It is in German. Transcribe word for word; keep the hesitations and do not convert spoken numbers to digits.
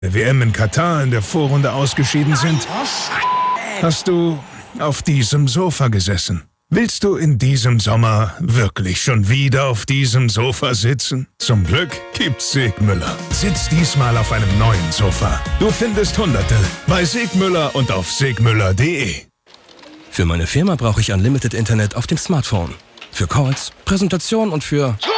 der W M in Katar in der Vorrunde ausgeschieden sind, hast du auf diesem Sofa gesessen. Willst du in diesem Sommer wirklich schon wieder auf diesem Sofa sitzen? Zum Glück gibt's Segmüller. Sitz diesmal auf einem neuen Sofa. Du findest Hunderte bei Segmüller und auf segmüller punkt de. Für meine Firma brauche ich Unlimited Internet auf dem Smartphone. Für Calls, Präsentation und für